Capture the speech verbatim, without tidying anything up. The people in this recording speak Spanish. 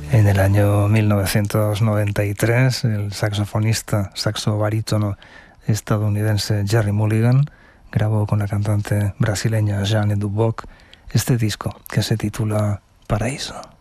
En el año mil novecientos noventa y tres, el saxofonista, saxo barítono estadounidense Gerry Mulligan grabó con la cantante brasileña Jane Duboc este disco que se titula Paraíso.